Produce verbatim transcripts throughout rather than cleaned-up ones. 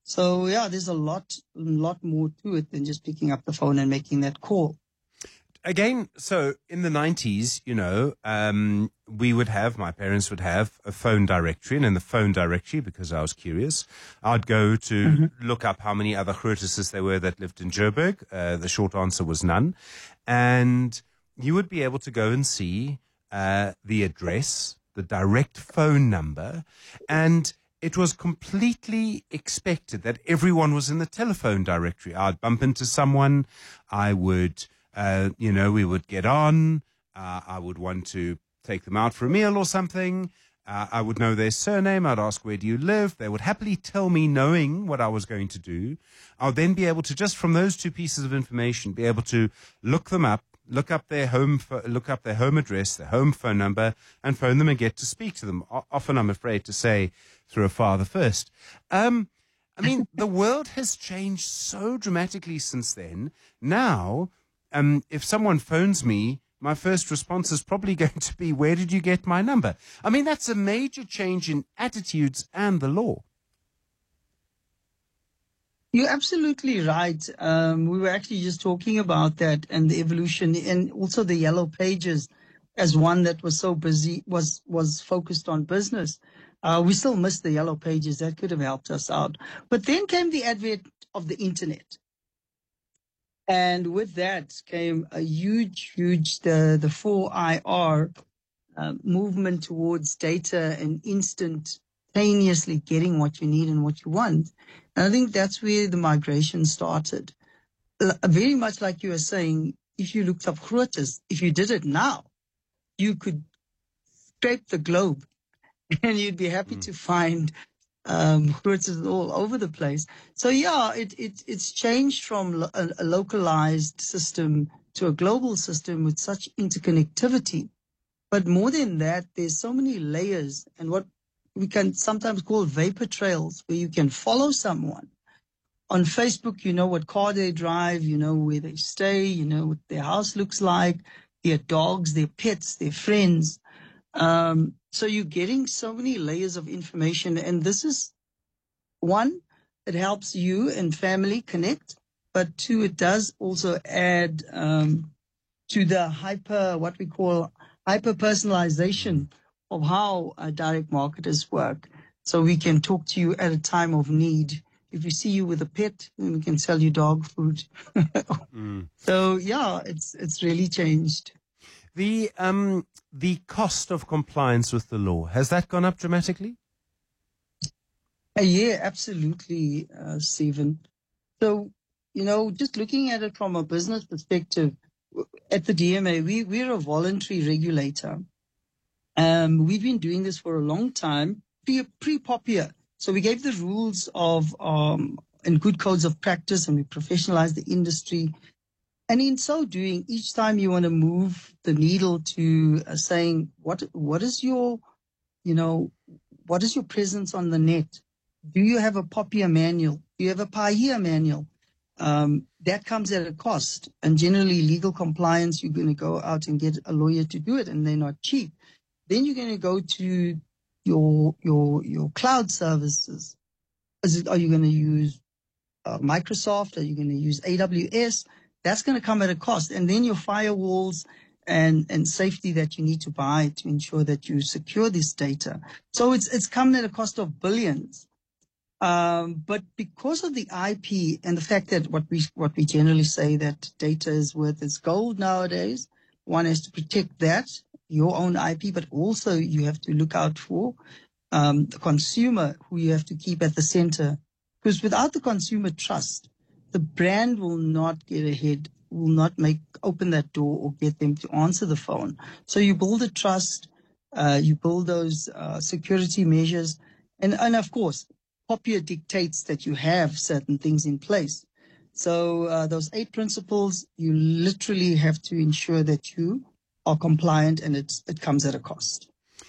So yeah, there's a lot, lot more to it than just picking up the phone and making that call. Again, so in the nineties, you know, um, we would have, my parents would have a phone directory, and in the phone directory, because I was curious, I'd go to Mm-hmm. look up how many other Grotises there were that lived in Joburg. Uh, the short answer was none. And you would be able to go and see uh, the address, the direct phone number, and it was completely expected that everyone was in the telephone directory. I'd bump into someone, I would... Uh, you know, we would get on. Uh, I would want to take them out for a meal or something. Uh, I would know their surname. I'd ask, where do you live? They would happily tell me, knowing what I was going to do. I would then be able to, just from those two pieces of information, be able to look them up, look up their home, look up their home address, their home phone number, and phone them and get to speak to them. O- often, I'm afraid to say, through a father first. Um, I mean, the world has changed so dramatically since then. Now, Um, if someone phones me, my first response is probably going to be, where did you get my number? I mean, that's a major change in attitudes and the law. You're absolutely right. Um, we were actually just talking about that and the evolution, and also the yellow pages as one that was so busy, was, was focused on business. Uh, we still miss the yellow pages. That could have helped us out. But then came the advent of the internet. And with that came a huge, huge, the, the four I R uh, movement towards data and instantaneously getting what you need and what you want. And I think that's where the migration started. L- Very much like you were saying, if you looked up Grootjes, if you did it now, you could scrape the globe and you'd be happy Mm. to find um, Grootjes all over the place. So yeah, it, it it's changed from lo- a, a localized system to a global system with such interconnectivity. But more than that, there's so many layers, and what we can sometimes call vapor trails, where you can follow someone. On Facebook, you know what car they drive, you know where they stay, you know what their house looks like, their dogs, their pets, their friends. Um, so you're getting so many layers of information, and this is one, it helps you and family connect, but two, it does also add um, to the hyper, what we call hyper personalization of how uh, direct marketers work. So we can talk to you at a time of need. If we see you with a pet, then we can sell you dog food. Mm. So yeah, it's it's really changed. The um the cost of compliance with the law, has that gone up dramatically? Uh, yeah, absolutely, uh, Stephen. So, you know, just looking at it from a business perspective, w- at the D M A, we, we're a voluntary regulator. Um, we've been doing this for a long time, pre, pre-Popia. So we gave the rules of um, and good codes of practice, and we professionalized the industry. And in so doing, each time you want to move the needle to uh, saying, what what is your, you know, what is your presence on the net? Do you have a Popia manual? Do you have a PAIA manual? Um, that comes at a cost. And generally, legal compliance, you're going to go out and get a lawyer to do it, and they're not cheap. Then you're going to go to your your your cloud services. Is it, are you going to use uh, Microsoft? Are you going to use A W S? That's going to come at a cost. And then your firewalls and and safety that you need to buy to ensure that you secure this data. So it's it's coming at a cost of billions. Um, but because of the I P and the fact that what we what we generally say that data is worth its gold nowadays, one has to protect that, your own I P, but also you have to look out for um, the consumer, who you have to keep at the center. Because without the consumer trust, the brand will not get ahead, will not make open that door or get them to answer the phone. So you build a trust, uh, you build those uh, security measures, and and of course, Popia dictates that you have certain things in place. So uh, those eight principles, you literally have to ensure that you are compliant, and it's it comes at a cost.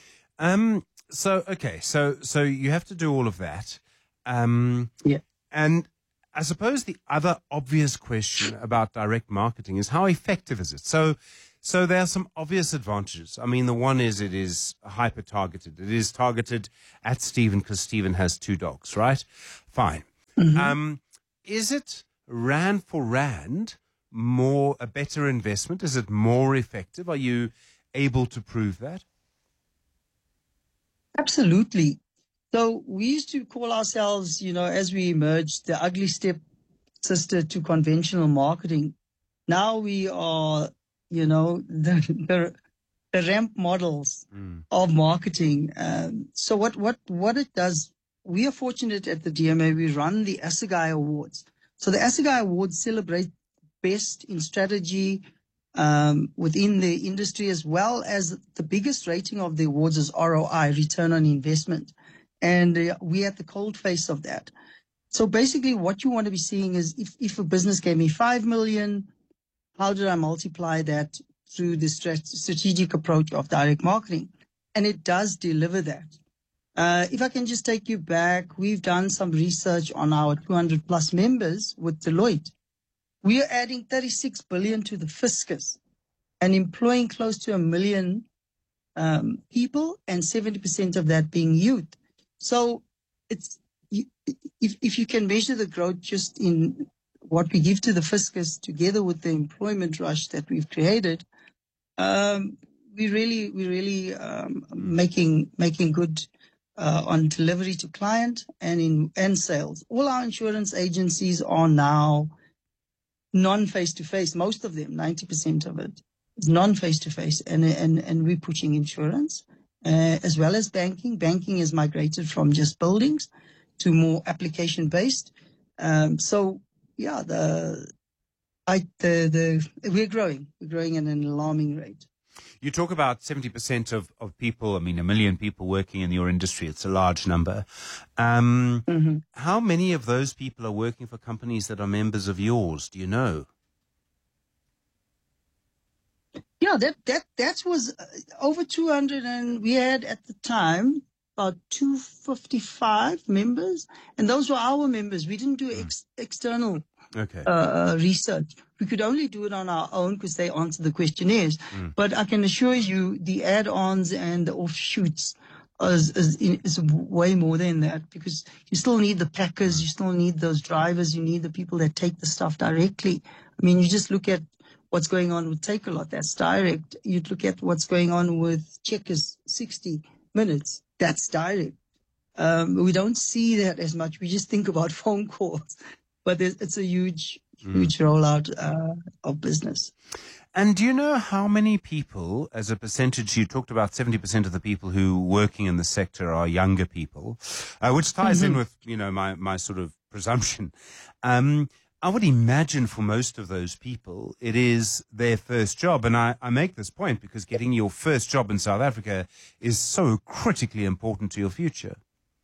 Um so okay, so so you have to do all of that. Um Yeah. and I suppose the other obvious question about direct marketing is, how effective is it? So, so there are some obvious advantages. I mean, the one is it is hyper targeted. It is targeted at Stephen because Stephen has two dogs, right? Fine. Mhm. Um, is it rand for rand more a better investment? Is it more effective? Are you able to prove that? Absolutely. So we used to call ourselves, you know, as we emerged, the ugly step sister to conventional marketing. Now we are, you know, the the, the ramp models Mm. of marketing. Um, so what what what it does, we are fortunate at the D M A. We run the Assegai Awards. So the Assegai Awards celebrate best in strategy um, within the industry, as well as the biggest rating of the awards is R O I, return on investment, and uh, we're at the cold face of that. So basically, what you want to be seeing is if if a business gave me five million, how did I multiply that through the strat- strategic approach of direct marketing? And it does deliver that. Uh, if I can just take you back, we've done some research on our two hundred plus members with Deloitte. We are adding thirty-six billion to the fiscus and employing close to a million um, people, and seventy percent of that being youth. So it's if if you can measure the growth just in what we give to the fiscus together with the employment rush that we've created, um, we really we really um, making making good uh, on delivery to client and in and sales. All our insurance agencies are now non face to face. Most of them, ninety percent of it, is non face to face, and and and we're pushing insurance uh, as well as banking. Banking has migrated from just buildings to more application based. Um, so yeah, the I the the we're growing. We're growing at an alarming rate. You talk about seventy percent of, of people, I mean, a million people working in your industry. It's a large number. Um, Mm-hmm. how many of those people are working for companies that are members of yours? Do you know? Yeah, that that that was uh, over two hundred, and we had at the time about two hundred fifty-five members, and those were our members. We didn't do ex- external Okay. uh, research. We could only do it on our own because they answer the questionnaires. Mm. But I can assure you, the add-ons and the offshoots is, is, is way more than that, because you still need the packers, you still need those drivers, you need the people that take the stuff directly. I mean, you just look at what's going on with Takealot, that's direct. You look at what's going on with Checkers, sixty minutes, that's direct. Um, we don't see that as much. We just think about phone calls, but it's a huge, huge mm. rollout uh, of business. And do you know how many people, as a percentage, you talked about seventy percent of the people who are working in the sector are younger people, uh, which ties mm-hmm. in with, you know, my, my sort of presumption. Um, I would imagine for most of those people, it is their first job. And I, I make this point because getting your first job in South Africa is so critically important to your future.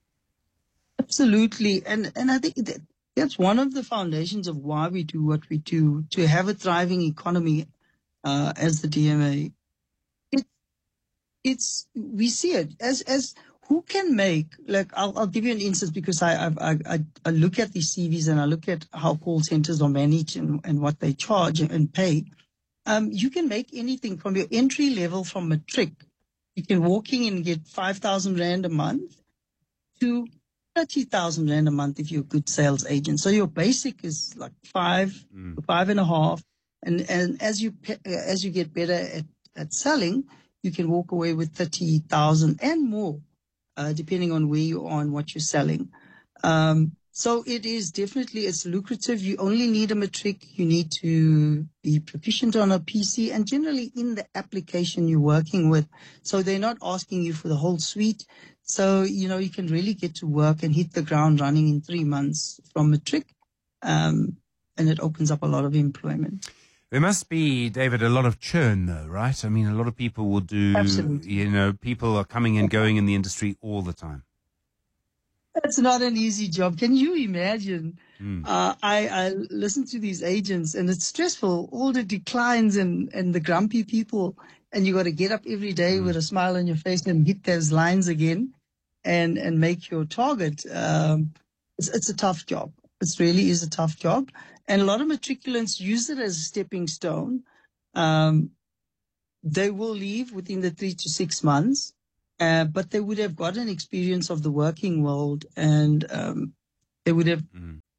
Absolutely. And and I think that that's one of the foundations of why we do what we do, to have a thriving economy uh, as the D M A. It, it's, we see it as, as who can make, like, I'll, I'll give you an instance, because I, I, I, I look at these C Vs and I look at how call centers are managed and, and what they charge and pay. Um, you can make anything from your entry level from matric. You can walk in and get five thousand Rand a month to thirty thousand Rand a month if you're a good sales agent. So your basic is like five, mm. five and a half. And, and as you, as you get better at, at selling, you can walk away with thirty thousand and more, uh, depending on where you are and what you're selling. Um, so it is definitely, it's lucrative. You only need a matric. You need to be proficient on a P C and generally in the application you're working with. So they're not asking you for the whole suite. So, you know, you can really get to work and hit the ground running in three months from matric. Um, and it opens up a lot of employment. There must be, David, a lot of churn though, right? I mean, a lot of people will do, Absolutely. You know, people are coming and going in the industry all the time. It's not an easy job. Can you imagine? Mm. Uh, I, I listen to these agents and it's stressful. All the declines and, and the grumpy people, and you got to get up every day mm. with a smile on your face and hit those lines again and, and make your target. Um, it's, it's a tough job. It really is a tough job. And a lot of matriculants use it as a stepping stone. Um, they will leave within the three to six months. Uh, but they would have gotten experience of the working world, and um, they would have mm.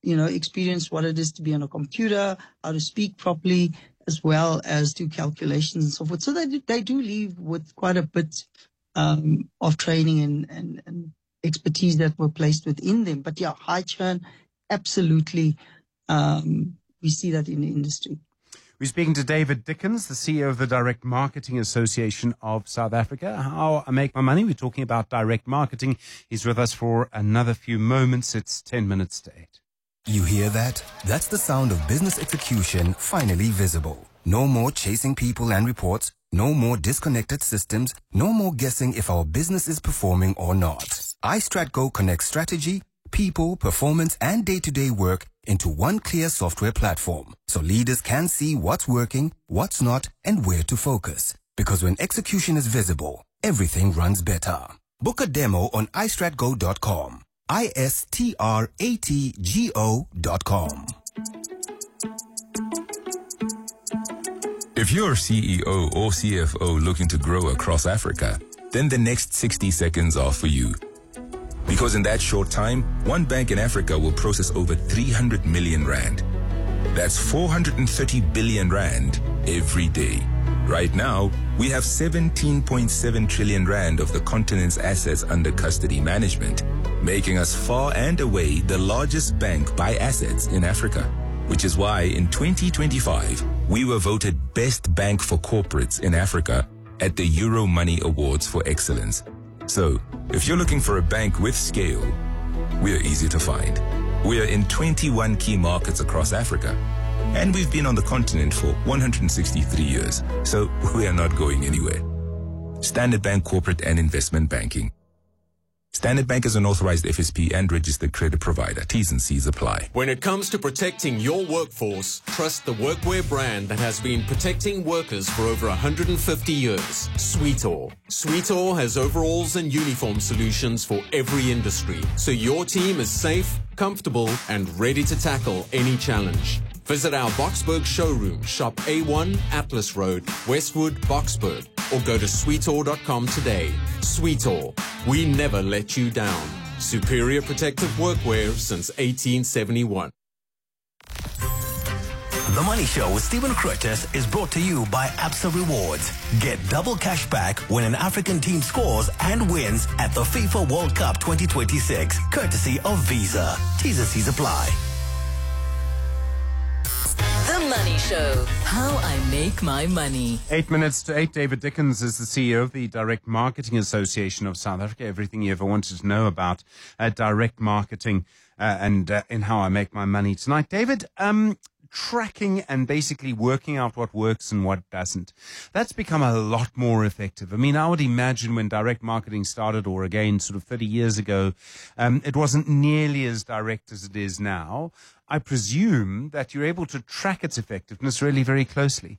you know, experience what it is to be on a computer, how to speak properly, as well as do calculations and so forth. So they do, they do leave with quite a bit um, of training and, and, and expertise that were placed within them. But yeah, high churn, absolutely. Um, we see that in the industry. We're speaking to David Dickens, the C E O of the Direct Marketing Association of South Africa. How I make my money. We're talking about direct marketing. He's with us for another few moments. It's ten minutes to eight. You hear that? That's the sound of business execution finally visible. No more chasing people and reports. No more disconnected systems. No more guessing if our business is performing or not. iStratGo connects strategy, people, performance, and day-to-day work into one clear software platform, so leaders can see what's working, what's not, and where to focus. Because when execution is visible, everything runs better. Book a demo on i strat go dot com. I S T R A T G O dot com. If you're C E O or C F O looking to grow across Africa, then the next sixty seconds are for you. Because in that short time, one bank in Africa will process over three hundred million rand. That's four hundred thirty billion rand every day. Right now, we have seventeen point seven trillion rand of the continent's assets under custody management, making us far and away the largest bank by assets in Africa. Which is why in twenty twenty-five, we were voted Best Bank for Corporates in Africa at the Euro Money Awards for Excellence. So, if you're looking for a bank with scale, we're easy to find. We're in twenty-one key markets across Africa, and we've been on the continent for one hundred sixty-three years, so we are not going anywhere. Standard Bank Corporate and Investment Banking. Standard Bank is an authorized F S P and registered credit provider. T's and C's apply. When it comes to protecting your workforce, trust the workwear brand that has been protecting workers for over one hundred fifty years, Sweetall. Sweetall has overalls and uniform solutions for every industry, so your team is safe, comfortable, and ready to tackle any challenge. Visit our Boksburg showroom, shop A one Atlas Road, Westwood, Boksburg, or go to sweetall dot com today. Sweetall, we never let you down. Superior protective workwear since eighteen seventy-one. The Money Show with Stephen Curtis is brought to you by Absa Rewards. Get double cash back when an African team scores and wins at the FIFA World Cup twenty twenty-six, courtesy of Visa. T's and C's apply. The Money Show, how I make my money. Eight minutes to eight. David Dickens is the C E O of the Direct Marketing Association of South Africa. Everything you ever wanted to know about uh, direct marketing uh, and uh, in how I make my money tonight. David, um, tracking and basically working out what works and what doesn't. That's become a lot more effective. I mean, I would imagine when direct marketing started, or again, sort of thirty years ago, um, it wasn't nearly as direct as it is now. I presume that you're able to track its effectiveness really very closely.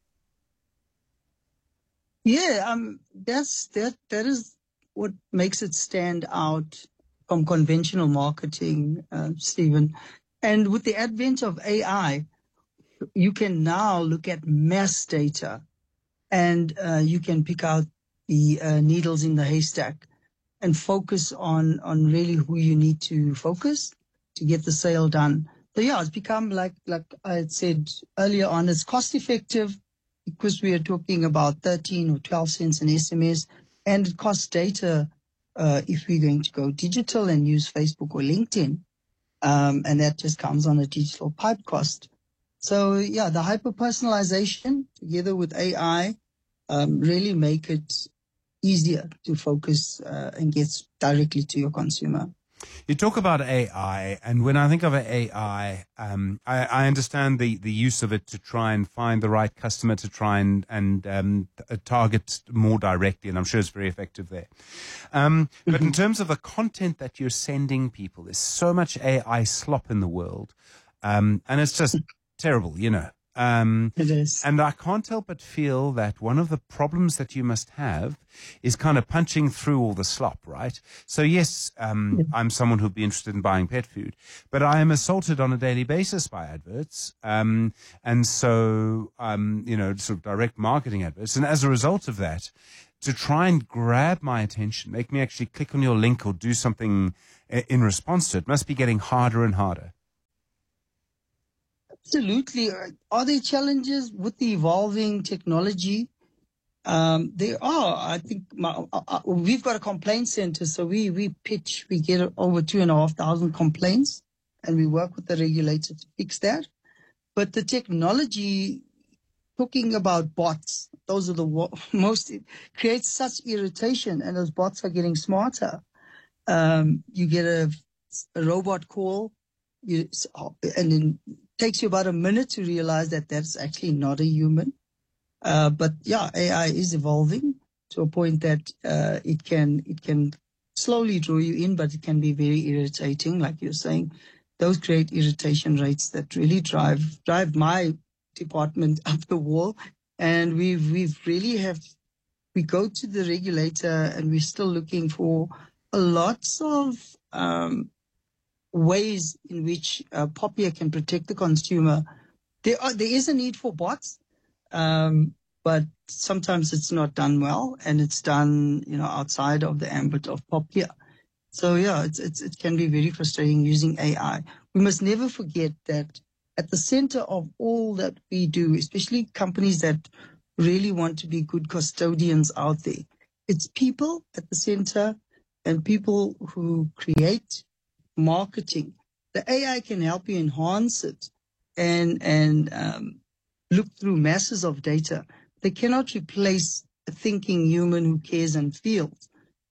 Yeah, um, that's that. That is what makes it stand out from conventional marketing, uh, Stephen. And with the advent of A I, you can now look at mass data, and uh, you can pick out the uh, needles in the haystack and focus on on really who you need to focus to get the sale done. So yeah, it's become like like I had said earlier on, it's cost effective because we are talking about thirteen or twelve cents an S M S, and it costs data uh, if we're going to go digital and use Facebook or LinkedIn. Um, and that just comes on a digital pipe cost. So yeah, the hyper-personalization together with A I um, really make it easier to focus uh, and get directly to your consumer. You talk about A I, and when I think of A I, um, I, I understand the, the use of it to try and find the right customer, to try and, and um, target more directly, and I'm sure it's very effective there. Um, but in terms of the content that you're sending people, there's so much A I slop in the world, um, and it's just terrible, you know. Um, it is. And I can't help but feel that one of the problems that you must have is kind of punching through all the slop, right? So yes, um, yeah. I'm someone who'd be interested in buying pet food, but I am assaulted on a daily basis by adverts. Um, and so, um, you know, sort of direct marketing adverts. And as a result of that, to try and grab my attention, make me actually click on your link or do something in response to it, must be getting harder and harder. Absolutely. Are there challenges with the evolving technology? Um, there are. I think my, uh, uh, we've got a complaint center, so we, we pitch, we get over two and a half thousand complaints, and we work with the regulator to fix that. But the technology, talking about bots, those are the wo- most, it creates such irritation, and those bots are getting smarter. Um, you get a, a robot call, you, and then it takes you about a minute to realize that that's actually not a human. Uh, but yeah, A I is evolving to a point that uh, it can it can slowly draw you in, but it can be very irritating, like you're saying. Those create irritation rates that really drive drive my department up the wall. And we've we've really have we go to the regulator, and we're still looking for lots of um, ways in which uh, Poppier can protect the consumer. There are there is a need for bots. Um, but sometimes it's not done well, and it's done, you know, outside of the ambit of Poppier. So yeah, it's, it's, it can be very frustrating using A I. We must never forget that at the center of all that we do, especially companies that really want to be good custodians out there, it's people at the center and people who create marketing. The A I can help you enhance it and, and, um, look through masses of data. They cannot replace a thinking human who cares and feels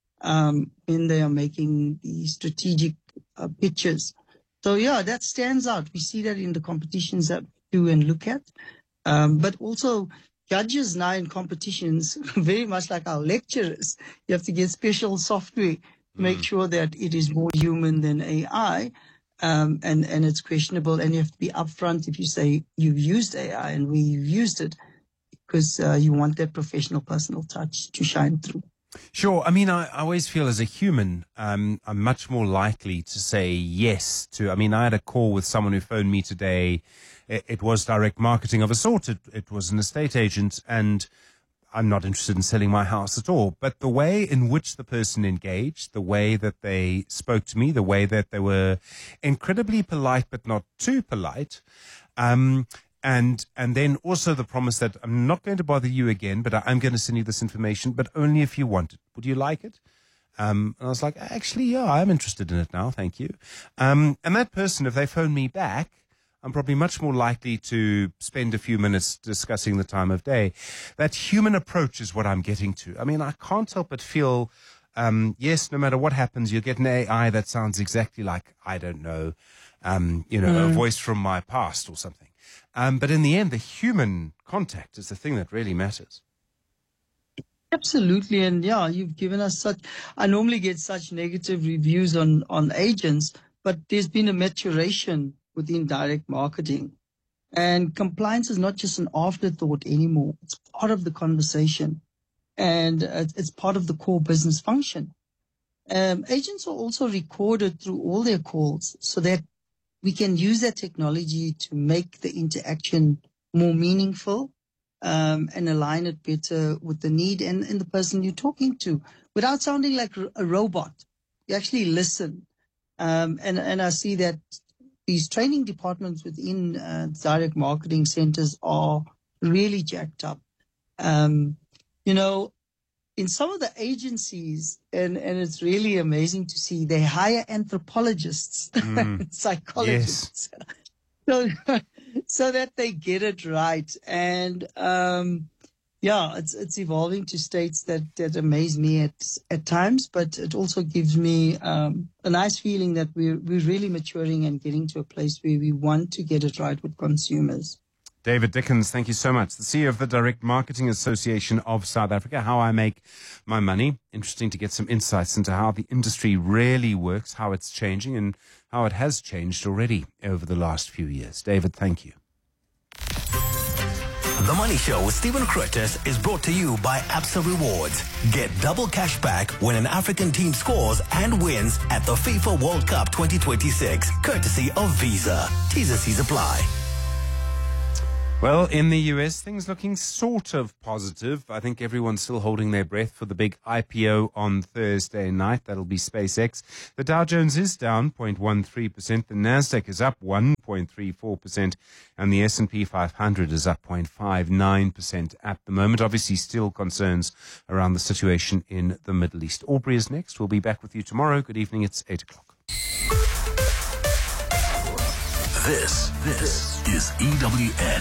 um, when they are making the strategic uh, pitches. So yeah, that stands out. We see that in the competitions that we do and look at. Um, but also judges now in competitions, very much like our lecturers, you have to get special software to make mm. sure that it is more human than A I. Um, and, and it's questionable, and you have to be upfront if you say you've used A I and we've used it, because uh, you want that professional personal touch to shine through. Sure. I mean, I, I always feel as a human, um, I'm much more likely to say yes to, I mean, I had a call with someone who phoned me today. It, it was direct marketing of a sort. It, it was an estate agent, and I'm not interested in selling my house at all. But the way in which the person engaged, the way that they spoke to me, the way that they were incredibly polite but not too polite, um, and and then also the promise that I'm not going to bother you again, but I'm going to send you this information, but only if you want it. Would you like it? Um, and I was like, actually, yeah, I'm interested in it now, thank you. Um, and that person, if they phone me back, I'm probably much more likely to spend a few minutes discussing the time of day. That human approach is what I'm getting to. I mean, I can't help but feel, um, yes, no matter what happens, you'll get an A I that sounds exactly like, I don't know, um, you know, mm. a voice from my past or something. Um, but in the end, the human contact is the thing that really matters. Absolutely. And yeah, you've given us such, I normally get such negative reviews on, on agents, but there's been a maturation within direct marketing. And compliance is not just an afterthought anymore. It's part of the conversation, and it's part of the core business function. Um, agents are also recorded through all their calls so that we can use that technology to make the interaction more meaningful um, and align it better with the need and, and the person you're talking to without sounding like a robot. You actually listen. Um, and, and I see that these training departments within uh, direct marketing centers are really jacked up. Um, you know, in some of the agencies, and, and it's really amazing to see, they hire anthropologists, mm. psychologists, yes. so, so that they get it right. And um, yeah, it's it's evolving to states that, that amaze me at at times, but it also gives me um, a nice feeling that we're we're really maturing and getting to a place where we want to get it right with consumers. David Dickens, thank you so much. The C E O of the Direct Marketing Association of South Africa, How I Make My Money. Interesting to get some insights into how the industry really works, how it's changing, and how it has changed already over the last few years. David, thank you. The Money Show with Stephen Curtis is brought to you by Absa Rewards. Get double cash back when an African team scores and wins at the FIFA World Cup twenty twenty-six, courtesy of Visa. T's and C's apply. Well, in the U S, things looking sort of positive. I think everyone's still holding their breath for the big I P O on Thursday night. That'll be SpaceX. The Dow Jones is down zero point one three percent. The Nasdaq is up one point three four percent. And the S and P five hundred is up zero point five nine percent at the moment. Obviously, still concerns around the situation in the Middle East. Aubrey is next. We'll be back with you tomorrow. Good evening. It's eight o'clock. This, this is E W N.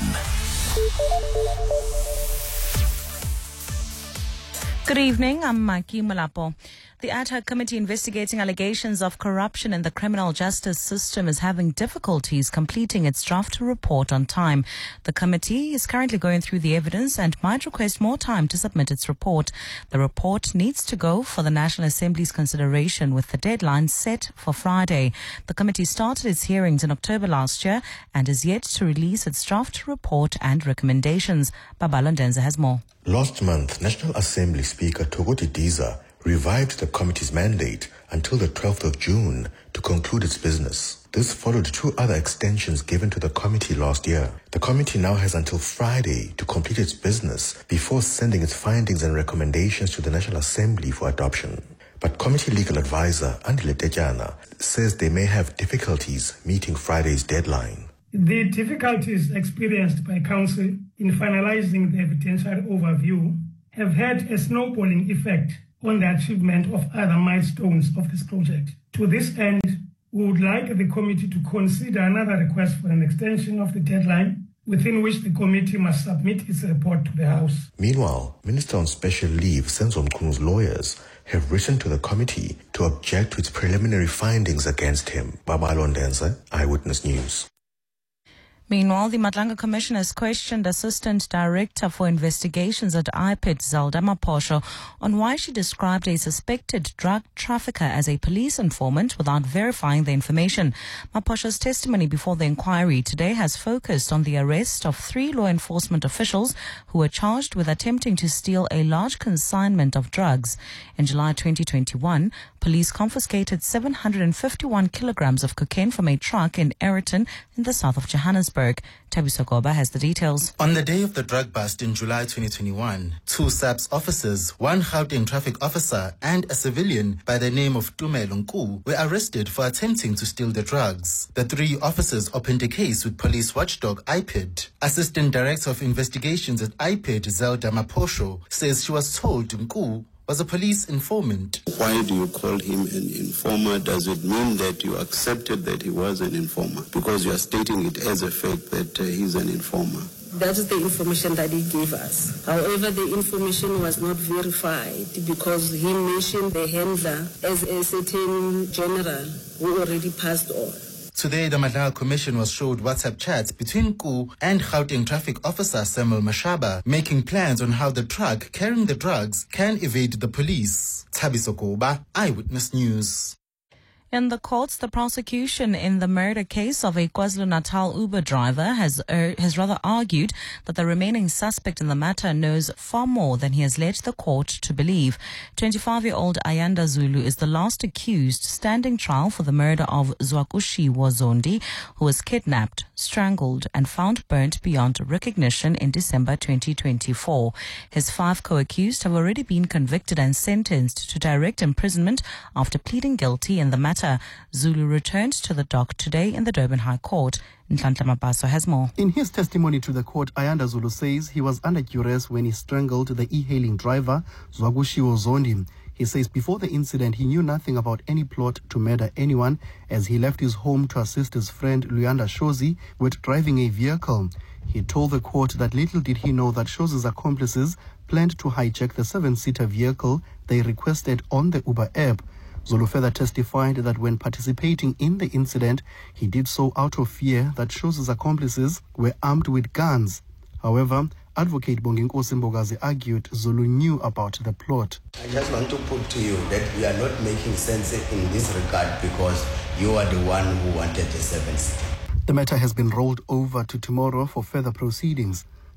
Good evening, I'm Maki Malapo. The ad hoc committee investigating allegations of corruption in the criminal justice system is having difficulties completing its draft report on time. The committee is currently going through the evidence and might request more time to submit its report. The report needs to go for the National Assembly's consideration with the deadline set for Friday. The committee started its hearings in October last year and is yet to release its draft report and recommendations. Babalo Ndenza has more. Last month, National Assembly Speaker Thokoti Diza revived the committee's mandate until the twelfth of June to conclude its business. This followed two other extensions given to the committee last year. The committee now has until Friday to complete its business before sending its findings and recommendations to the National Assembly for adoption. But committee legal advisor Andile Tejana says they may have difficulties meeting Friday's deadline. The difficulties experienced by Council in finalizing the evidentiary overview have had a snowballing effect on the achievement of other milestones of this project. To this end, we would like the committee to consider another request for an extension of the deadline within which the committee must submit its report to the House. Meanwhile, Minister on Special Leave Senzo Mkunu's lawyers have written to the committee to object to its preliminary findings against him. Babalo Ndenza, Eyewitness News. Meanwhile, the Madlanga Commission has questioned Assistant Director for Investigations at I P I D, Zelda Maposho, on why she described a suspected drug trafficker as a police informant without verifying the information. Maposho's testimony before the inquiry today has focused on the arrest of three law enforcement officials who were charged with attempting to steal a large consignment of drugs. In July twenty twenty-one, police confiscated seven hundred fifty-one kilograms of cocaine from a truck in Ayrton in the south of Johannesburg. Tabiso Goba has the details. On the day of the drug bust in July twenty twenty-one, two SAPS officers, one Gauteng traffic officer and a civilian by the name of Tumelo Nku were arrested for attempting to steal the drugs. The three officers opened a case with police watchdog I P I D. Assistant Director of Investigations at I P I D, Zelda Maposho, says she was told Nku was a police informant. Why do you call him an informer? Does it mean that you accepted that he was an informer? Because you are stating it as a fact that uh, he's an informer. That is the information that he gave us. However, the information was not verified because he mentioned the handler as a certain general who already passed on. Today, the Madlanga Commission was showed WhatsApp chats between Nku and Gauteng traffic officer Samuel Mashaba, making plans on how the truck carrying the drugs can evade the police. Tabiso Goba, Eyewitness News. In the courts, the prosecution in the murder case of a KwaZulu-Natal Uber driver has er, has rather argued that the remaining suspect in the matter knows far more than he has led the court to believe. twenty-five-year-old Ayanda Zulu is the last accused standing trial for the murder of Zwakushiwo Zondi, who was kidnapped, strangled and found burnt beyond recognition in December twenty twenty-four. His five co-accused have already been convicted and sentenced to direct imprisonment after pleading guilty in the matter. Zulu returned to the dock today in the Durban High Court. Nhlanhla Mabaso has more. In his testimony to the court, Ayanda Zulu says he was under duress when he strangled the e-hailing driver, Zwakushiwo Zondi. He says before the incident, he knew nothing about any plot to murder anyone as he left his home to assist his friend Luyanda Shozi with driving a vehicle. He told the court that little did he know that Shozi's accomplices planned to hijack the seven-seater vehicle they requested on the Uber app. Zulu further testified that when participating in the incident, he did so out of fear that Shozi's accomplices were armed with guns. However, Advocate Bonginkosi Mbogazi argued Zulu knew about the plot. I just want to put to you that we are not making sense in this regard because you are the one who wanted the seven-seater. The matter has been rolled over to tomorrow for further proceedings.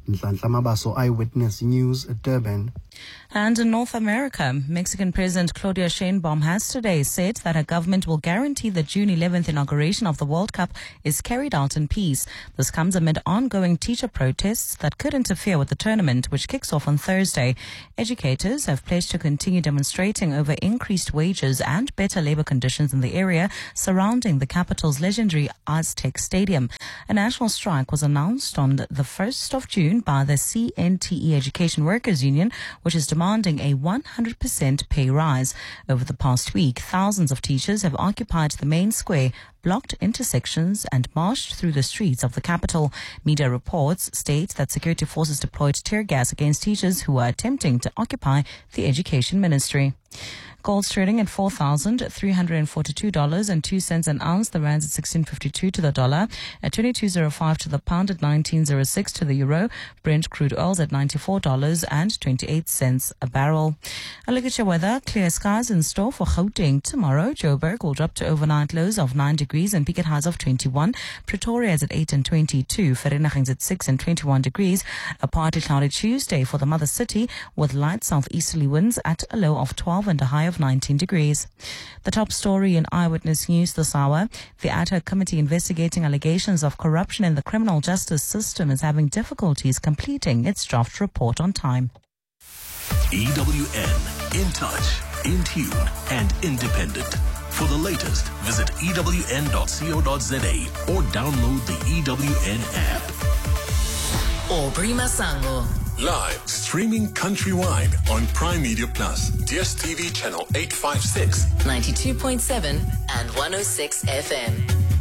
Nhlanhla Mabaso, Eyewitness News, Durban. And in North America, Mexican President Claudia Sheinbaum has today said that her government will guarantee the June eleventh inauguration of the World Cup is carried out in peace. This comes amid ongoing teacher protests that could interfere with the tournament, which kicks off on Thursday. Educators have pledged to continue demonstrating over increased wages and better labor conditions in the area surrounding the capital's legendary Aztec Stadium. A national strike was announced on the first of June by the C N T E Education Workers Union, which is demanding a one hundred percent pay rise. Over the past week, thousands of teachers have occupied the main square, blocked intersections and marched through the streets of the capital. Media reports state that security forces deployed tear gas against teachers who were attempting to occupy the education ministry. Gold's trading at four thousand three hundred forty-two dollars and two cents an ounce. The rand's at sixteen fifty-two to the dollar, at twenty-two oh five to the pound, at nineteen oh six to the euro. Brent crude oil's at ninety-four dollars and twenty-eight cents a barrel. A look at your weather. Clear skies in store for Gauteng tomorrow. Joburg will drop to overnight lows of nine degrees and peak at highs of twenty-one. Pretoria is at eight and twenty-two. Vereeniging's at six and twenty-one degrees. A partly cloudy Tuesday for the mother city with light southeasterly winds at a low of twelve and a high of nineteen degrees. The top story in Eyewitness News this hour. The ad hoc committee investigating allegations of corruption in the criminal justice system is having difficulties completing its draft report on time. E W N, in touch, in tune, and independent. For the latest, visit E W N dot co dot za or download the E W N app. Aubrey Masango. Live, streaming countrywide on Prime Media Plus, D S T V channel eight fifty-six, ninety-two point seven and one oh six F M.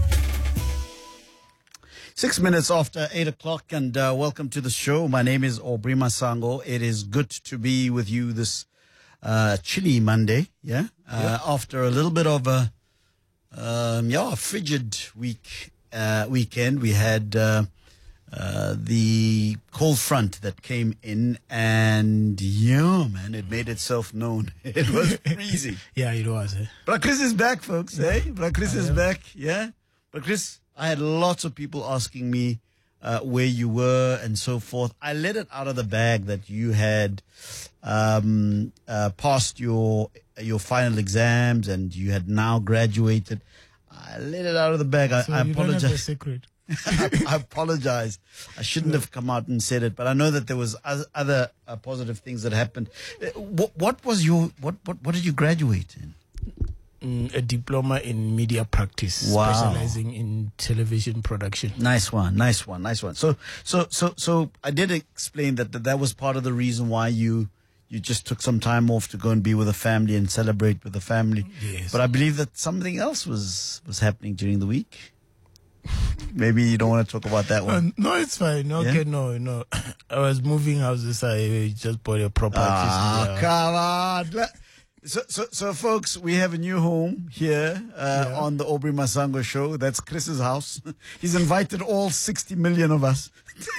Six minutes after eight o'clock, and uh, welcome to the show. My name is Aubrey Masango. It is good to be with you this uh, chilly Monday, yeah? Uh, yeah. After a little bit of a, um, yeah, a frigid week, uh, weekend. We had uh, uh, the cold front that came in, and yeah, man, it made itself known. It was freezing. Yeah, it was. Eh? But Chris is back, folks, eh? But Chris is back, yeah? But Chris, I had lots of people asking me uh, where you were and so forth. I let it out of the bag that you had um, uh, passed your your final exams and you had now graduated. I let it out of the bag. I, so I you apologize. Don't have a secret. I, I apologize. I shouldn't have come out and said it, but I know that there was other, other uh, positive things that happened. Uh, what, what was your what, what what did you graduate in? Mm, a diploma in media practice, wow. specializing in television production. Nice one, nice one, nice one. So, so, so, so I did explain that that, that was part of the reason why you you just took some time off to go and be with the family and celebrate with the family. Yes. But I believe that something else was was happening during the week. Maybe you don't want to talk about that one. Uh, no, it's fine. Okay, yeah? no, no. I was moving houses. I just bought a property. Ah, yeah. come on. So, so, so, folks, we have a new home here uh, yeah. on the Aubrey Masango show. That's Chris's house. He's invited all sixty million of us.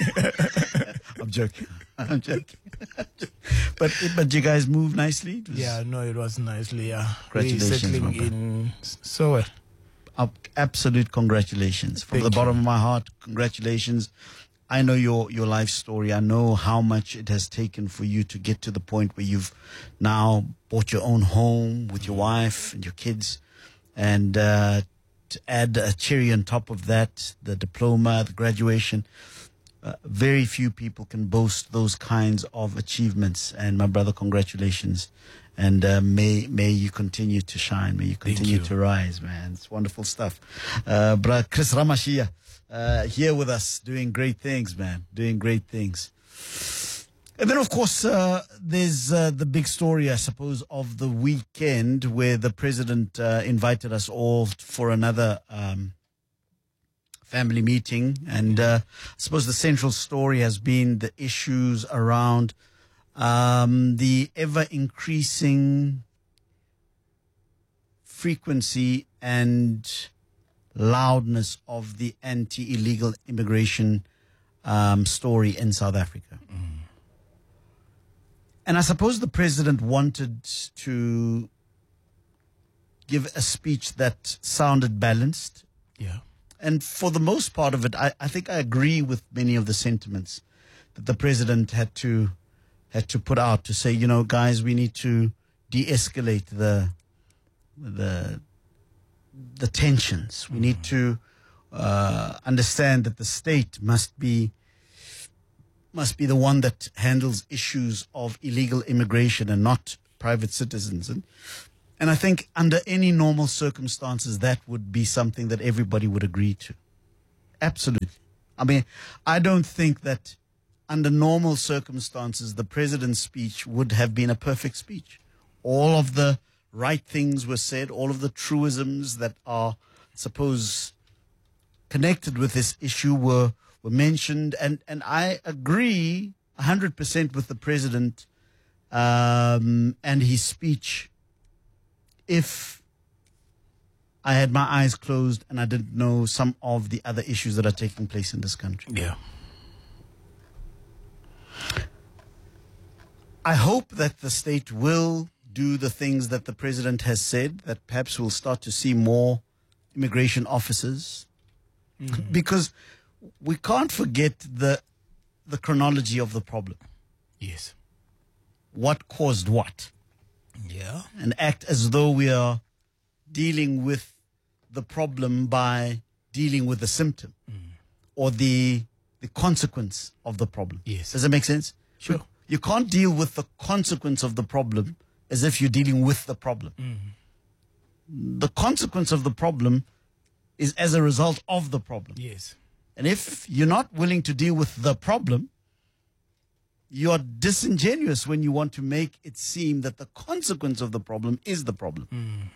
I'm joking. I'm joking. but but you guys moved nicely. Was... Yeah, no, it was nicely. Yeah, congratulations, we're settling in so well. Uh, absolute congratulations from Thank the bottom you. of my heart. Congratulations. I know your, your life story. I know how much it has taken for you to get to the point where you've now bought your own home with your wife and your kids. And uh, to add a cherry on top of that, the diploma, the graduation, uh, very few people can boast those kinds of achievements. And my brother, congratulations. And uh, may may you continue to shine. May you continue you. to rise, man. It's wonderful stuff. Uh, Bra Chris Ramashia. Uh, here with us, doing great things, man, doing great things. And then, of course, uh, there's uh, the big story, I suppose, of the weekend where the president uh, invited us all for another um, family meeting. And uh, I suppose the central story has been the issues around um, the ever-increasing frequency and loudness of the anti-illegal immigration um, story in South Africa. Mm. And I suppose the president wanted to give a speech that sounded balanced. Yeah. And for the most part of it, I, I think I agree with many of the sentiments that the president had to had to put out to say, you know, guys, we need to de-escalate the the the tensions. We need to uh, understand that the state must be must be the one that handles issues of illegal immigration and not private citizens. And, and I think under any normal circumstances, that would be something that everybody would agree to. Absolutely. I mean, I don't think that under normal circumstances, the president's speech would have been a perfect speech. All of the right things were said, all of the truisms that are, suppose, connected with this issue were were mentioned, and, and I agree one hundred percent with the president um, and his speech if I had my eyes closed and I didn't know some of the other issues that are taking place in this country. Yeah. I hope that the state will do the things that the president has said, that perhaps we'll start to see more immigration officers, mm-hmm. because we can't forget the the chronology of the problem. Yes. What caused what? Yeah. And act as though we are dealing with the problem by dealing with the symptom mm. or the the consequence of the problem. Yes. Does that make sense? Sure. You can't deal with the consequence of the problem as if you're dealing with the problem. Mm. The consequence of the problem is as a result of the problem. Yes. And if you're not willing to deal with the problem, you're disingenuous when you want to make it seem that the consequence of the problem is the problem. Mm.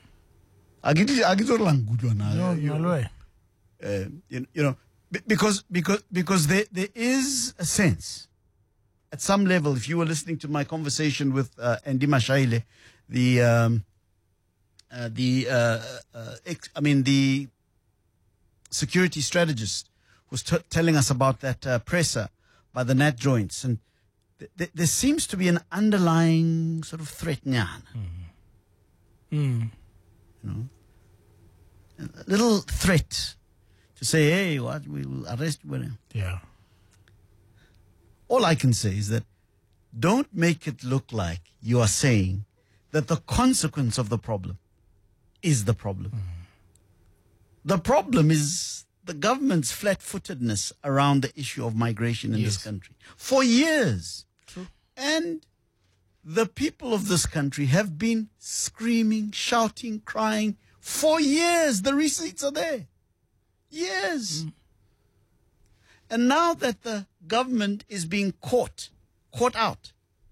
No, you, no way. Uh, you, you know, because because because there there is a sense, at some level, if you were listening to my conversation with uh, Andy Mashaile, the um, uh, the uh, uh, ex, I mean the security strategist was t- telling us about that uh, presser by the Nat joints, and th- th- there seems to be an underlying sort of threat, nyana. Mm. Mm. You know, a little threat to say, hey, what, we will arrest you. Yeah. All I can say is that don't make it look like you are saying that the consequence of the problem is the problem. Mm. The problem is the government's flat-footedness around the issue of migration in yes. this country for years. True. And the people of this country have been screaming, shouting, crying for years. The receipts are there. Years. Mm. And now that the government is being caught, caught out,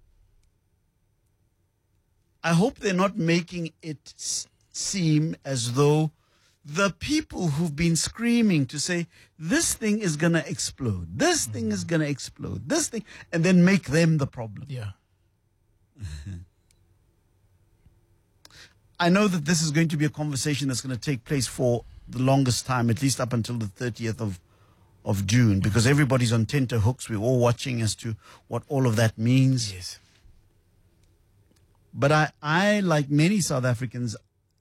I hope they're not making it s- seem as though the people who've been screaming to say, this thing is going to explode, this mm. thing is going to explode, this thing, and then make them the problem. Yeah. I know that this is going to be a conversation that's going to take place for the longest time, at least up until the thirtieth of, of June, because everybody's on tenterhooks. We're all watching as to what all of that means. Yes. But I, I, like many South Africans,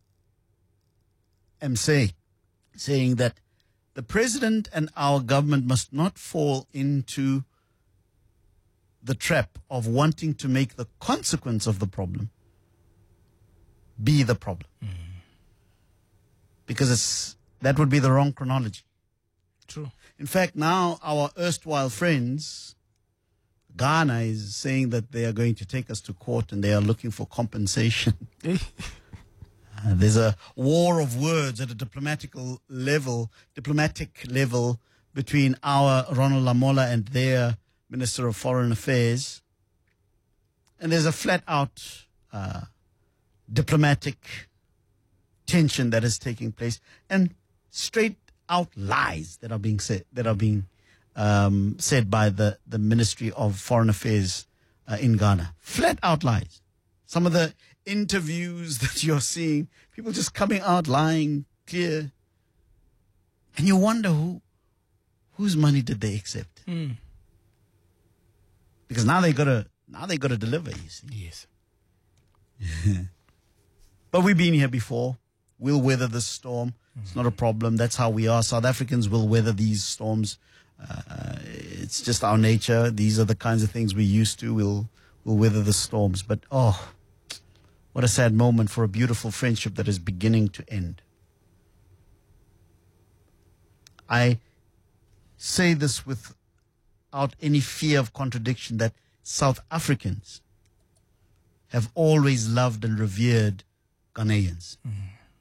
am saying, saying that the president and our government must not fall into the trap of wanting to make the consequence of the problem be the problem. Mm. Because it's, that would be the wrong chronology. True. In fact, now our erstwhile friends, Ghana, is saying that they are going to take us to court and they are looking for compensation. uh, there's a war of words at a diplomatical level, diplomatic level between our Ronald Lamola and their Minister of Foreign Affairs. And there's a flat-out uh, diplomatic tension that is taking place, and straight-out lies that are being said, that are being um, said by the, the Ministry of Foreign Affairs uh, in Ghana. Flat-out lies. Some of the interviews that you're seeing, people just coming out lying clear. And you wonder who whose money did they accept? Mm. Because now they gotta now they gotta deliver, you see. Yes. But we've been here before. We'll weather this storm. Mm-hmm. It's not a problem. That's how we are. South Africans will weather these storms Uh, it's just our nature. These are the kinds of things we're used to. We'll, we'll weather the storms. But, oh, what a sad moment for a beautiful friendship that is beginning to end. I say this without any fear of contradiction that South Africans have always loved and revered Ghanaians. Mm.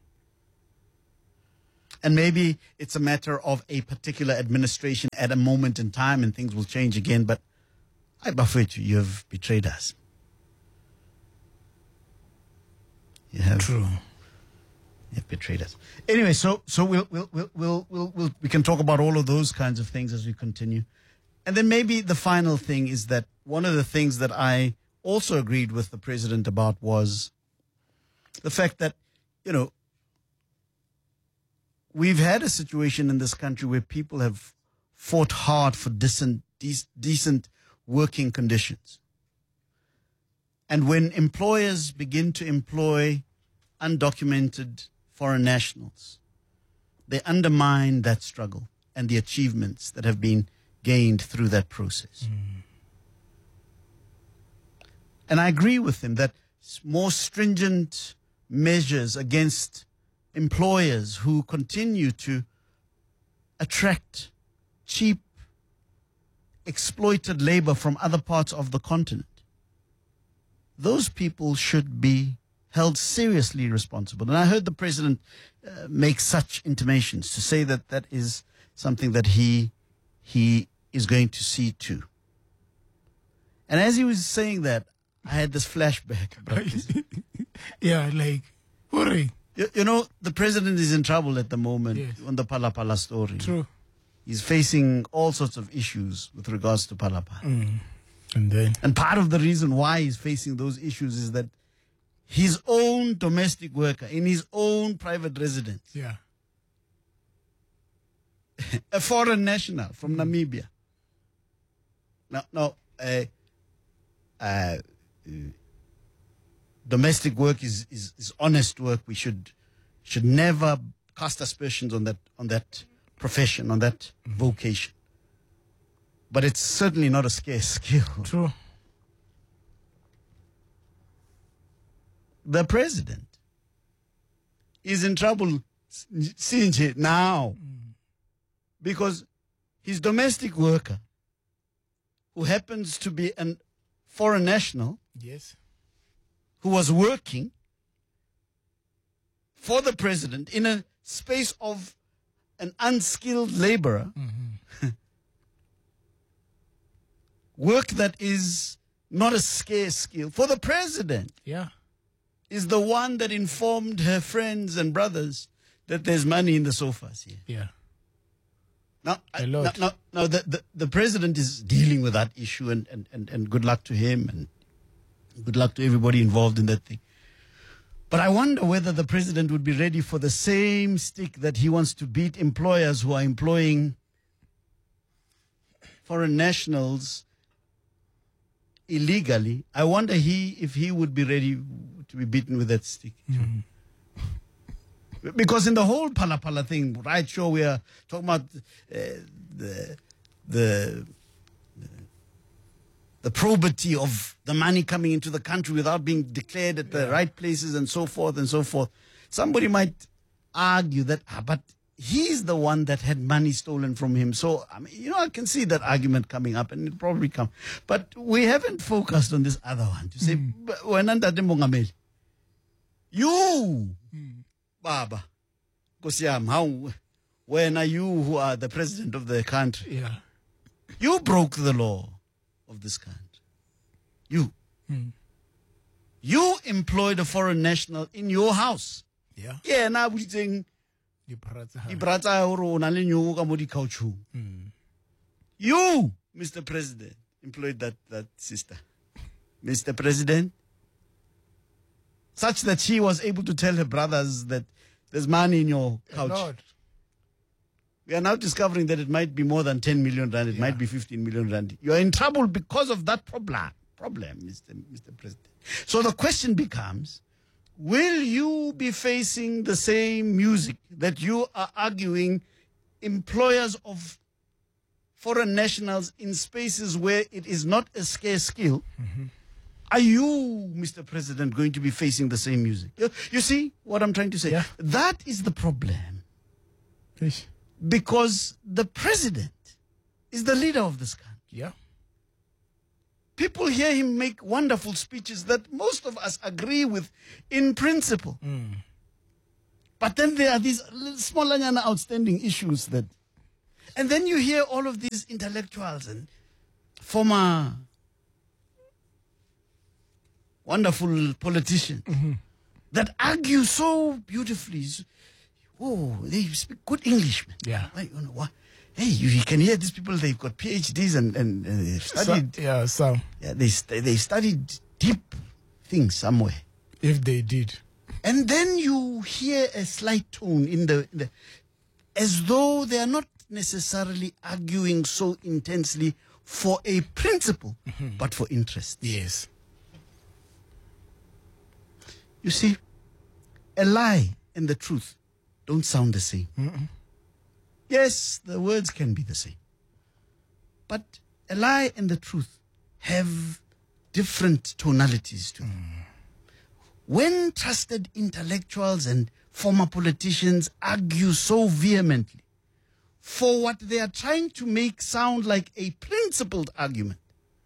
And maybe it's a matter of a particular administration at a moment in time and things will change again. But I buffet you, you have betrayed us. You have, True. You have betrayed us. Anyway, so so we'll, we'll, we'll, we'll, we'll, we'll, we can talk about all of those kinds of things as we continue. And then maybe the final thing is that one of the things that I also agreed with the president about was the fact that, you know, we've had a situation in this country where people have fought hard for decent, de- decent working conditions. And when employers begin to employ undocumented foreign nationals, they undermine that struggle and the achievements that have been gained through that process. Mm. And I agree with him that more stringent measures against employers who continue to attract cheap, exploited labor from other parts of the continent, those people should be held seriously responsible. And I heard the president uh, make such intimations to say that that is something that he he is going to see to. And as he was saying that, I had this flashback. Yeah, like, hurry. You, you know, the president is in trouble at the moment. Yes. On the Palapala story. True. He's facing all sorts of issues with regards to Palapala. Mm. And then? And part of the reason why he's facing those issues is that his own domestic worker in his own private residence, yeah, a foreign national from mm. Namibia. Now, now uh, uh, domestic work is, is, is honest work. We should should never cast aspersions on that on that profession, on that mm. vocation. But it's certainly not a scarce skill. True. The president is in trouble now mm. because his domestic worker, who happens to be a foreign national, yes, who was working for the president in a space of an unskilled laborer, mm-hmm. work that is not a scarce skill for the president. Yeah. Is the one that informed her friends and brothers that there's money in the sofas here. Yeah. Now, I, now, now, now the, the, the president is dealing with that issue, and, and, and, and good luck to him, and good luck to everybody involved in that thing. But I wonder whether the president would be ready for the same stick that he wants to beat employers who are employing foreign nationals illegally. I wonder he if he would be ready to be beaten with that stick. Mm. Because in the whole Palapala thing, right, sure, we are talking about uh, the, the the probity of the money coming into the country without being declared at the yeah. right places and so forth and so forth. Somebody might argue that, ah, but he's the one that had money stolen from him. So, I mean, you know, I can see that argument coming up, and it'll probably come. But we haven't focused on this other one. To say, mm. you, mm. Baba, Kosiam, how, when are you who are the president of the country? Yeah. You broke the law of this country. You. Mm. You employed a foreign national in your house. Yeah. Yeah, now we're saying, Mm. you, Mister President, employed that, that sister. Mister President, such that she was able to tell her brothers that there's money in your couch. Lord. We are now discovering that it might be more than ten million rand. It yeah. might be fifteen million rand. You are in trouble because of that problem, problem, Mister Mister President. So the question becomes, will you be facing the same music that you are arguing employers of foreign nationals in spaces where it is not a scarce skill, mm-hmm. are you, Mister President, going to be facing the same music? You, you see what I'm trying to say? Yeah. That is the problem. Yes. Because the president is the leader of this country. Yeah. People hear him make wonderful speeches that most of us agree with in principle. Mm. But then there are these small and outstanding issues that... And then you hear all of these intellectuals and former wonderful politicians mm-hmm. that argue so beautifully. Oh, they speak good English, man. Yeah. Why, you know, what? Hey, you, you can hear these people, they've got PhDs and, and, and they've studied. So, yeah, some. Yeah, they, they studied deep things somewhere. If they did. And then you hear a slight tone in the, in the as though they are not necessarily arguing so intensely for a principle, mm-hmm. but for interest. Yes. You see, a lie and the truth don't sound the same. Mm-mm. Yes, the words can be the same. But a lie and the truth have different tonalities to them. Mm. When trusted intellectuals and former politicians argue so vehemently for what they are trying to make sound like a principled argument,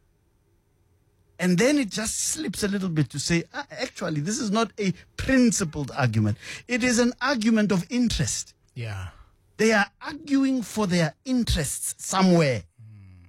and then it just slips a little bit to say, ah, actually, this is not a principled argument. It is an argument of interest. Yeah. They are arguing for their interests somewhere. Mm.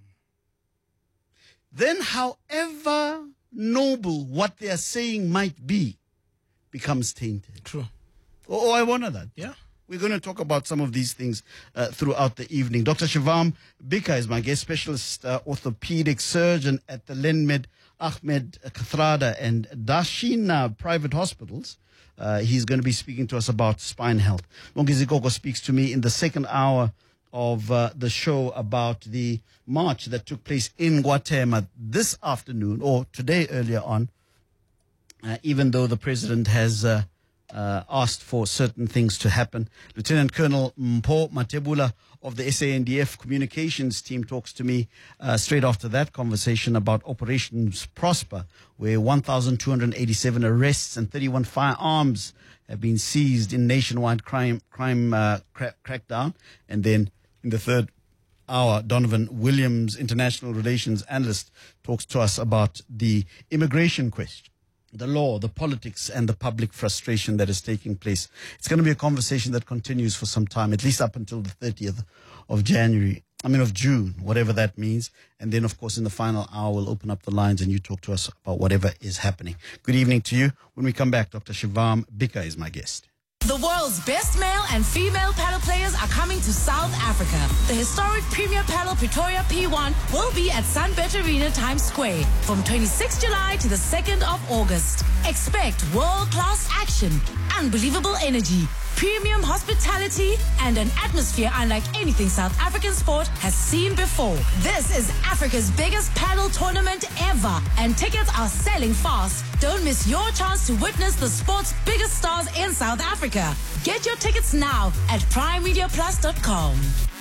Then however noble what they are saying might be, becomes tainted. True. Oh, oh I wonder that. Yeah. We're going to talk about some of these things uh, throughout the evening. Doctor Shivam Bika is my guest, specialist uh, orthopedic surgeon at the Lenmed Ahmed Kathrada and Dashina private hospitals. Uh, he's going to be speaking to us about spine health. Mongizikoko speaks to me in the second hour of uh, the show about the march that took place in Guatemala this afternoon, or today earlier on, uh, even though the president has uh, uh, asked for certain things to happen. Lieutenant Colonel Mpho Matebula of the S A N D F communications team talks to me uh, straight after that conversation about Operations Prosper, where one thousand two hundred eighty-seven arrests and thirty-one firearms have been seized in nationwide crime crime uh, cra- crackdown. And then in the third hour, Donovan Williams, international relations analyst, talks to us about the immigration question, the law, the politics, and the public frustration that is taking place. It's going to be a conversation that continues for some time, at least up until the thirtieth of January. I mean, of June, whatever that means. And then, of course, in the final hour, we'll open up the lines and you talk to us about whatever is happening. Good evening to you. When we come back, Doctor Shivam Bika is my guest. The world's best male and female paddle players are coming to South Africa. The historic Premier Paddle Pretoria P one will be at Sunbet Arena Times Square from twenty-sixth of July to the second of August. Expect world-class action, unbelievable energy, premium hospitality, and an atmosphere unlike anything South African sport has seen before. This is Africa's biggest paddle tournament ever, and tickets are selling fast. Don't miss your chance to witness the sport's biggest stars in South Africa. Get your tickets now at prime media plus dot com.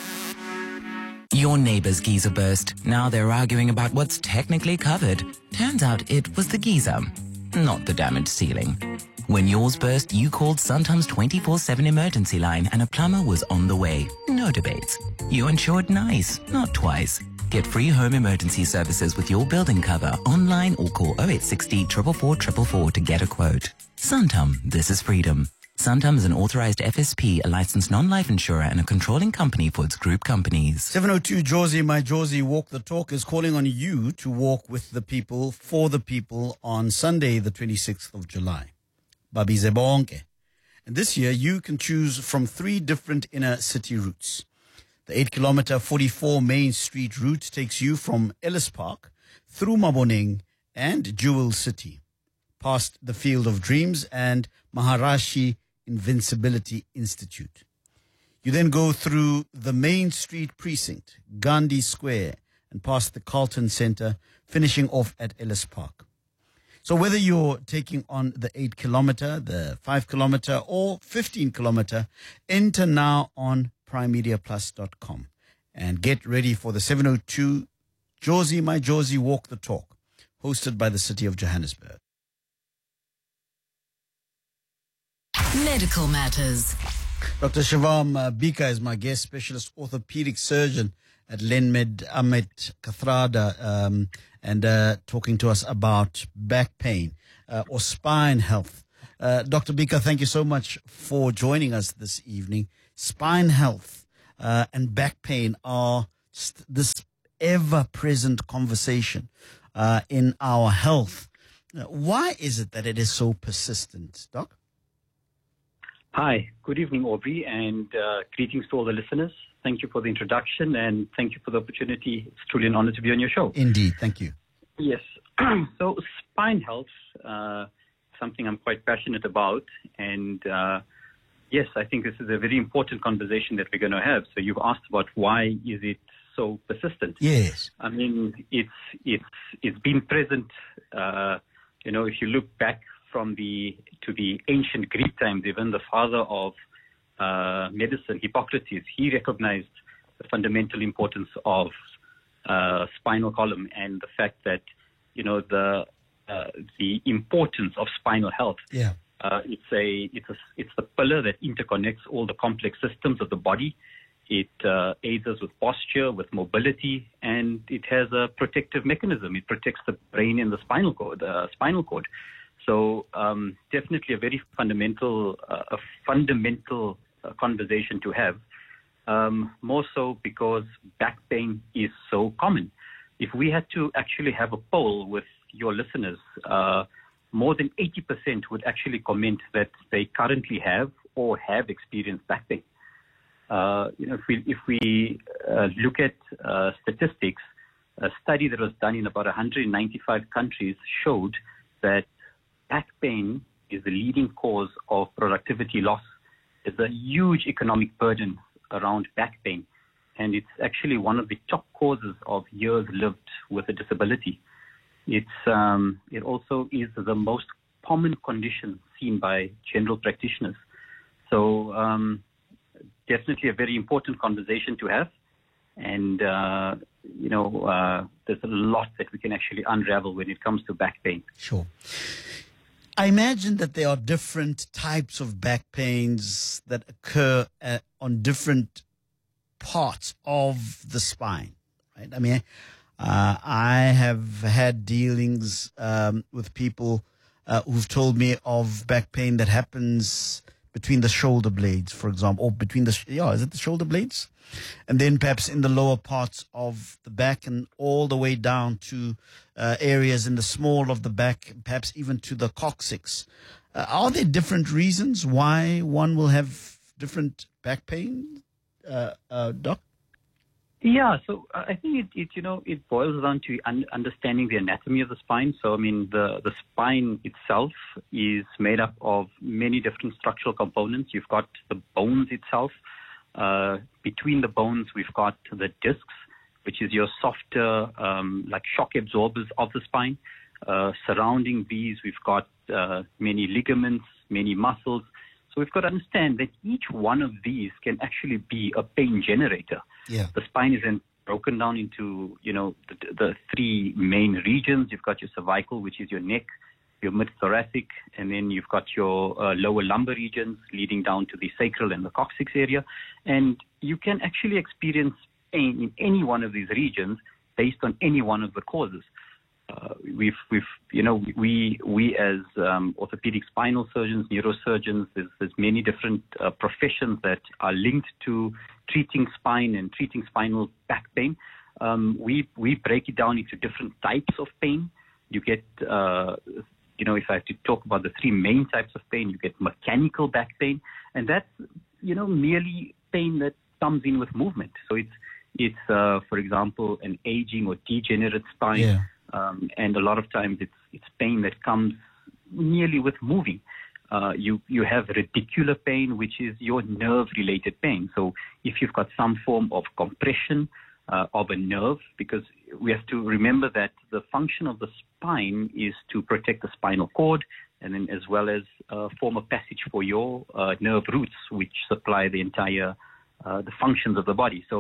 Your neighbor's geyser burst. Now they're arguing about what's technically covered. Turns out it was the geyser, not the damaged ceiling. When yours burst, you called Suntom's twenty-four seven emergency line and a plumber was on the way. No debates. You insured nice, not twice. Get free home emergency services with your building cover online or call oh eight six oh, four four four, four four four to get a quote. Suntom, this is freedom. Suntom is an authorized F S P, a licensed non-life insurer and a controlling company for its group companies. seven oh two Josie, my Josie, Walk the Talk is calling on you to walk with the people, for the people on Sunday, the twenty-sixth of July. Babize bonke. And this year, you can choose from three different inner city routes. The eight kilometer, forty-four Main Street route takes you from Ellis Park through Maboneng and Jewel City, past the Field of Dreams and Maharashi Invincibility Institute. You then go through the Main Street Precinct, Gandhi Square, and past the Carlton Center, finishing off at Ellis Park. So whether you're taking on the eight kilometer, the five kilometer, or fifteen kilometer, enter now on prime media plus dot com and get ready for the seven oh two Josie My Josie Walk the Talk, hosted by the City of Johannesburg. Medical Matters. Doctor Shivam uh, Bika is my guest, specialist orthopedic surgeon at Lenmed Ahmed Kathrada, um, and uh, talking to us about back pain uh, or spine health. Uh, Doctor Bika, thank you so much for joining us this evening. Spine health uh, and back pain are st- this ever-present conversation uh, in our health. Uh, why is it that it is so persistent, Doc? Hi, good evening, Aubrey, and uh, greetings to all the listeners. Thank you for the introduction, and thank you for the opportunity. It's truly an honor to be on your show. Indeed, thank you. Yes. So spine health, uh, something I'm quite passionate about, and uh, yes, I think this is a very important conversation that we're going to have. So you've asked about why is it so persistent? Yes. I mean, it's it's it's been present. Uh, you know, if you look back from the to the ancient Greek times, even the father of uh, medicine, Hippocrates, he recognized the fundamental importance of uh, spinal column and the fact that, you know, the uh, the importance of spinal health. Yeah. Uh, it's a it's a it's the pillar that interconnects all the complex systems of the body. It uh, aids us with posture, with mobility, and it has a protective mechanism. It protects the brain and the spinal cord. Uh, spinal cord. So um, definitely a very fundamental, uh, a fundamental uh, conversation to have. Um, more so because back pain is so common. If we had to actually have a poll with your listeners, uh, more than eighty percent would actually comment that they currently have or have experienced back pain. Uh, you know, if we if we uh, look at uh, statistics, a study that was done in about one hundred ninety-five countries showed that back pain is the leading cause of productivity loss. There's a huge economic burden around back pain, and it's actually one of the top causes of years lived with a disability. It's um, it also is the most common condition seen by general practitioners. So um, definitely a very important conversation to have, and uh, you know uh, there's a lot that we can actually unravel when it comes to back pain. Sure. I imagine that there are different types of back pains that occur uh, on different parts of the spine, right? I mean, uh, I have had dealings um, with people uh, who've told me of back pain that happens between the shoulder blades, for example, or between the, yeah, is it the shoulder blades? And then perhaps in the lower parts of the back and all the way down to uh, areas in the small of the back, perhaps even to the coccyx. Uh, are there different reasons why one will have different back pain, uh, uh, Doc? Yeah, so I think it, it you know, it boils down to un- understanding the anatomy of the spine. So, I mean, the, the spine itself is made up of many different structural components. You've got the bones itself. Uh, between the bones, we've got the discs, which is your softer, um, like shock absorbers of the spine. Uh, surrounding these, we've got uh, many ligaments, many muscles. So we've got to understand that each one of these can actually be a pain generator. Yeah. The spine is then broken down into, you know, the, the three main regions. You've got your cervical, which is your neck, your mid-thoracic, and then you've got your uh, lower lumbar regions leading down to the sacral and the coccyx area. And you can actually experience pain in any one of these regions based on any one of the causes. Uh, we've, we've, you know, we, we as um, orthopedic spinal surgeons, neurosurgeons, there's, there's many different uh, professions that are linked to treating spine and treating spinal back pain. Um, we, we break it down into different types of pain. You get, uh, you know, if I have to talk about the three main types of pain, you get mechanical back pain, and that's, you know, merely pain that comes in with movement. So it's, it's uh, for example, an aging or degenerate spine. Yeah. Um, and a lot of times it's it's pain that comes merely with moving. Uh, you you have radicular pain, which is your nerve-related pain. So if you've got some form of compression uh, of a nerve, because we have to remember that the function of the spine is to protect the spinal cord, and then as well as uh, form a passage for your uh, nerve roots, which supply the entire uh, the functions of the body. So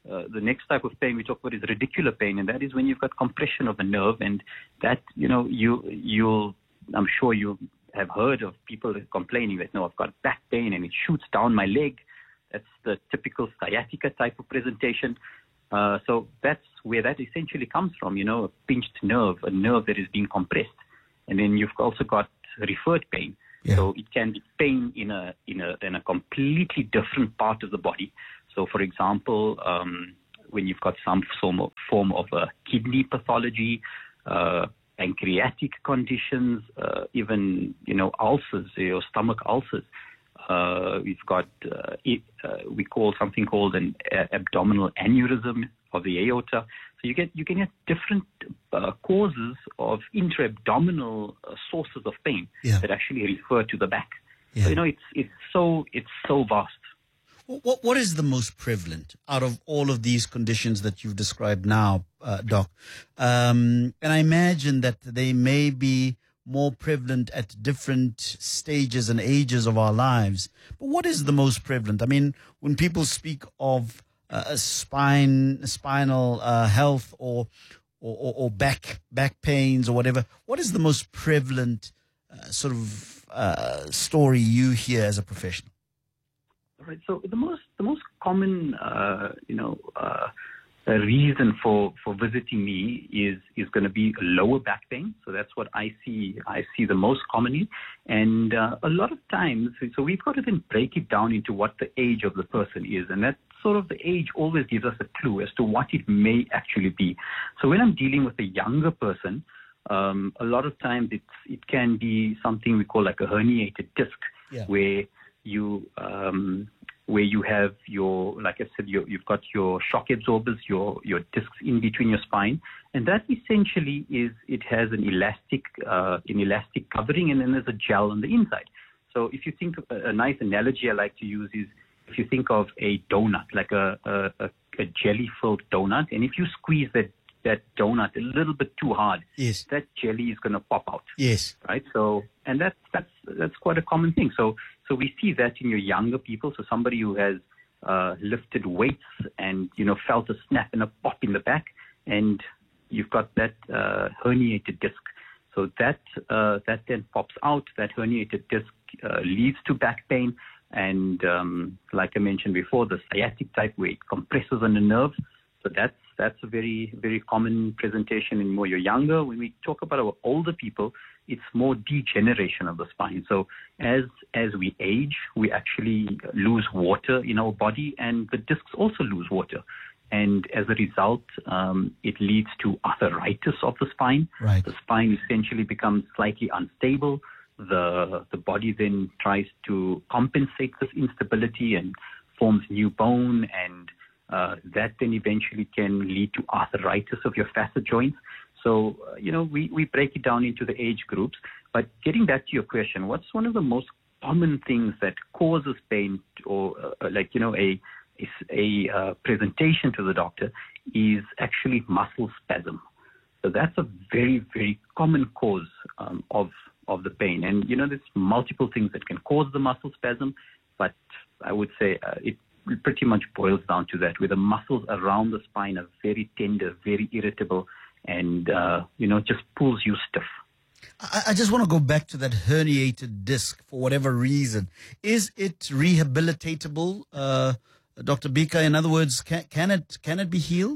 uh, the next type of pain we talk about is radicular pain, and that is when you've got compression of a nerve, and that, you know, you, you'll, I'm sure you have heard of people complaining that, no, I've got back pain and it shoots down my leg. That's the typical sciatica type of presentation. Uh, so that's where that essentially comes from, you know, a pinched nerve, a nerve that is being compressed. And then you've also got referred pain. Yeah. So it can be pain in a in a in a completely different part of the body. So, for example, um, when you've got some form of, form of a kidney pathology, uh, pancreatic conditions, uh, even, you know, ulcers, your stomach ulcers. Uh, we've got, uh, it, uh, we call something called an uh, abdominal aneurysm of the aorta. So you get, you can get different uh, causes of intra-abdominal uh, sources of pain yeah. that actually refer to the back. Yeah. So, you know, it's, it's so, it's so vast. What, what is the most prevalent out of all of these conditions that you've described now, uh, Doc? Um, and I imagine that they may be more prevalent at different stages and ages of our lives. But what is the most prevalent? I mean, when people speak of uh, spine, spinal uh, health or, or or back back pains or whatever, what is the most prevalent uh, sort of uh, story you hear as a professional? All right. So the most the most common, uh, you know. Uh, The reason for, for visiting me is, is going to be lower back pain. So that's what I see I see the most commonly. And uh, a lot of times, so we've got to then break it down into what the age of the person is. And that sort of the age always gives us a clue as to what it may actually be. So when I'm dealing with a younger person, um, a lot of times it's, it can be something we call like a herniated disc, yeah. where you... Um, where you have your, like I said, you, you've got your shock absorbers, your, your discs in between your spine. And that essentially is, it has an elastic, uh, an elastic covering, and then there's a gel on the inside. So if you think, of a, a nice analogy I like to use is, if you think of a donut, like a, a, a jelly-filled donut, and if you squeeze that, that donut a little bit too hard, yes. that jelly is going to pop out. Yes. Right? So, and that's, that's, that's quite a common thing. So, So we see that in your younger people. So somebody who has uh, lifted weights and, you know, felt a snap and a pop in the back, and you've got that uh, herniated disc. So that uh, that then pops out. That herniated disc uh, leads to back pain. And um, like I mentioned before, the sciatic type, where it compresses on the nerves. So that's that's a very, very common presentation in more you're younger. When we talk about our older people, it's more degeneration of the spine. So as as we age, we actually lose water in our body, and the discs also lose water. And as a result, um, it leads to arthritis of the spine. Right. The spine essentially becomes slightly unstable. The the body then tries to compensate this instability and forms new bone, and uh, that then eventually can lead to arthritis of your facet joints. So, uh, you know, we, we break it down into the age groups. But getting back to your question, what's one of the most common things that causes pain, or uh, like, you know, a a uh, presentation to the doctor, is actually muscle spasm. So that's a very, very common cause um, of of the pain. And, you know, there's multiple things that can cause the muscle spasm, but I would say uh, it pretty much boils down to that, where the muscles around the spine are very tender, very irritable, and, uh, you know, just pulls you stiff. I, I just want to go back to that herniated disc for whatever reason. Is it rehabilitatable, uh, Doctor Bika? In other words, can, can it can it be healed?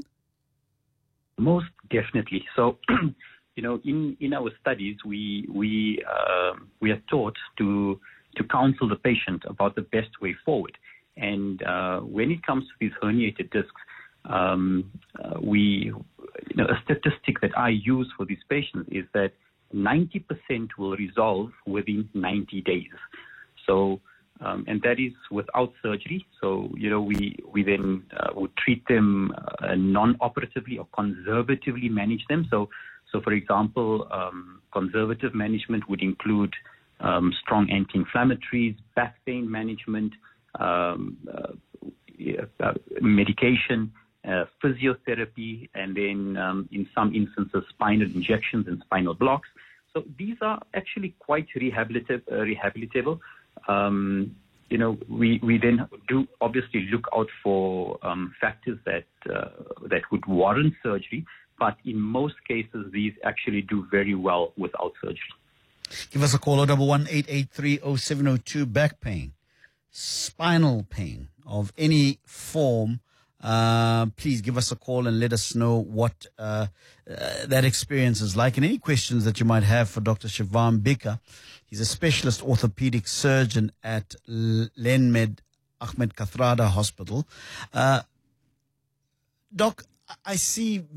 Most definitely. So, you know, in, in our studies, we we uh, we are taught to to counsel the patient about the best way forward. And uh, when it comes to these herniated discs, um, uh, we, you know, a statistic that I use for these patients is that ninety percent will resolve within ninety days. So, um, and that is without surgery. So, you know, we, we then uh, would treat them uh, non-operatively or conservatively manage them. So, so for example, um, conservative management would include um, strong anti-inflammatories, back pain management, um, uh, uh, medication, uh, physiotherapy, and then um, in some instances, spinal injections and spinal blocks. So these are actually quite rehabilitab- uh, rehabilitable. Um, you know, we, we then do obviously look out for um, factors that uh, that would warrant surgery, but in most cases, these actually do very well without surgery. Give us a call, oh one one, eight eight three, oh seven oh two. Back pain, spinal pain of any form. Uh, please give us a call and let us know what uh, uh, that experience is like. And any questions that you might have for Doctor Shivam Bika. He's a specialist orthopedic surgeon at Lenmed Ahmed Kathrada Hospital. Uh, Doc, I see